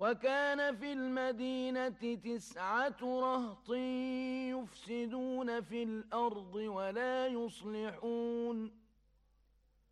وكان في المدينة 9 رهط يفسدون في الأرض ولا يصلحون